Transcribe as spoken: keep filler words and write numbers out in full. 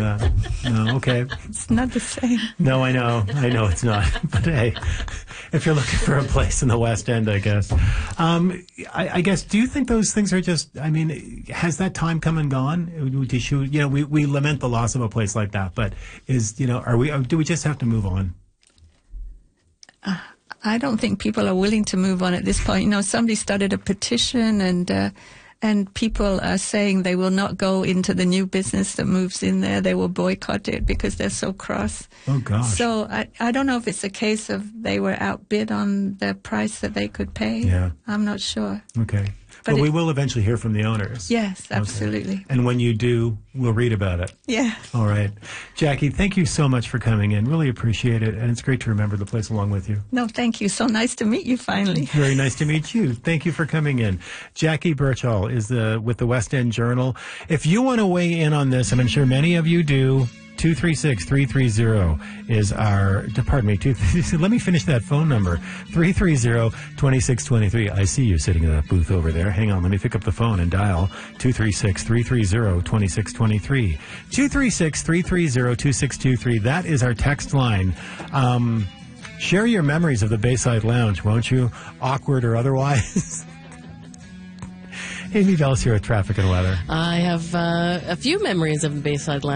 that. No, okay. It's not the same. No, I know. I know it's not. But hey, if you're looking for a place in the West End, I guess. Um, I, I guess, do you think those things are just, I mean, has that time come and gone? Did you, you know, we, we lament the loss of a place like that, but is, you know, are we, do we just have to move on? Uh, I don't think people are willing to move on at this point. You know, somebody started a petition and, uh, and people are saying they will not go into the new business that moves in there. They will boycott it because they're so cross. Oh, gosh. So I, I don't know if it's a case of they were outbid on the price that they could pay. Yeah. I'm not sure. Okay. But well, it, we will eventually hear from the owners. Yes, absolutely. Okay. And when you do, we'll read about it. Yeah. All right. Jackie, thank you so much for coming in. Really appreciate it. And it's great to remember the place along with you. No, thank you. So nice to meet you finally. Very nice to meet you. Thank you for coming in. Jackie Birchall is the, with the West End Journal. If you want to weigh in on this, and I'm sure many of you do, two three six, three three zero is our, pardon me, two, let me finish that phone number, three three zero, two six two three. I see you sitting in that booth over there. Hang on, let me pick up the phone and dial two three six, three three zero, two six two three. two three six, three three zero, two six two three. That is our text line. Um, share your memories of the Bayside Lounge, won't you? Awkward or otherwise. Amy Bells here with Traffic and Weather. I have uh, a few memories of the Bayside Lounge.